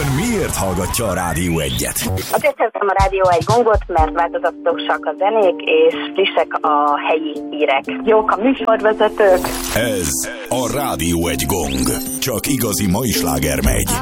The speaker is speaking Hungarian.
miért hallgatja a Rádió 1-et? Azért szeretem a Rádió 1 gongot, mert változatosak a zenék, és frissek a helyi hírek. Jók a műsorvezetők. Ez a Rádió 1 gong. Csak igazi mai sláger megy.